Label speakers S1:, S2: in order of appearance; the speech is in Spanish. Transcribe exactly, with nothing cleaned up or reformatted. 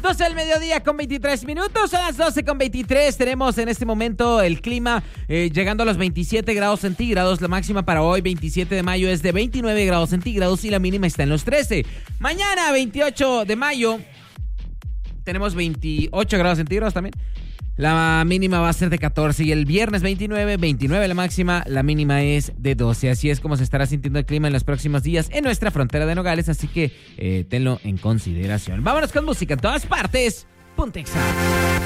S1: doce del mediodía con veintitrés minutos. A las doce con veintitrés tenemos en este momento el clima eh, llegando a los veintisiete grados centígrados. La máxima para hoy, veintisiete de mayo, es de veintinueve grados centígrados y la mínima está en los trece. Mañana, veintiocho de mayo, tenemos veintiocho grados centígrados también. La mínima va a ser de catorce y el viernes veintinueve, veintinueve la máxima, la mínima es de doce. Así es como se estará sintiendo el clima en los próximos días en nuestra frontera de Nogales, así que eh, tenlo en consideración. Vámonos con música en todas partes. Punta Exa.